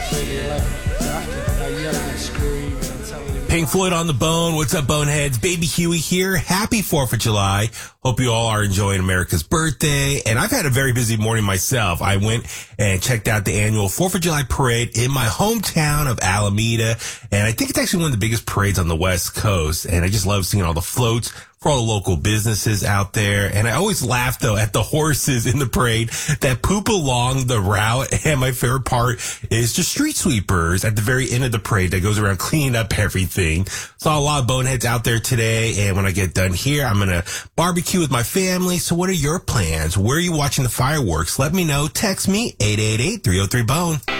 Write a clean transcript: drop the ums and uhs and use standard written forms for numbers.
really 11 after. They're yelling and screaming and telling him. Pink Floyd on the bone. What's up, Boneheads? Baby Huey here. Happy 4th of July. Hope you all are enjoying America's birthday. And I've had a very busy morning myself. I went and checked out the annual 4th of July parade in my hometown of Alameda. And I think it's actually one of the biggest parades on the West Coast. And I just love seeing all the floats for all the local businesses out there. And I always laugh, though, at the horses in the parade that poop along the route. And my favorite part is just street sweepers at the very end of the parade that goes around cleaning up everything. Saw a lot of boneheads out there today. And when I get done here, I'm going to barbecue with my family. So what are your plans? Where are you watching the fireworks? Let me know. Text me, 888-303-BONE.